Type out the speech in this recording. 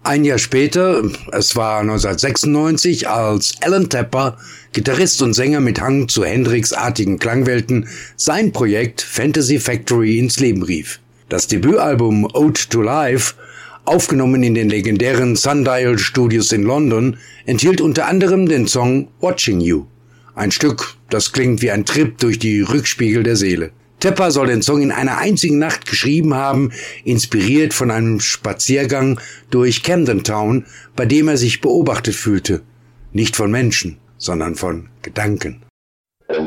Ein Jahr später, es war 1996, als Alan Tepper, Gitarrist und Sänger mit Hang zu Hendrix-artigen Klangwelten, sein Projekt Fantasy Factory ins Leben rief. Das Debütalbum Ode to Life, aufgenommen in den legendären Sundial Studios in London, enthielt unter anderem den Song Watching You. Ein Stück, das klingt wie ein Trip durch die Rückspiegel der Seele. Tepper soll den Song in einer einzigen Nacht geschrieben haben, inspiriert von einem Spaziergang durch Camden Town, bei dem er sich beobachtet fühlte. Nicht von Menschen, sondern von Gedanken.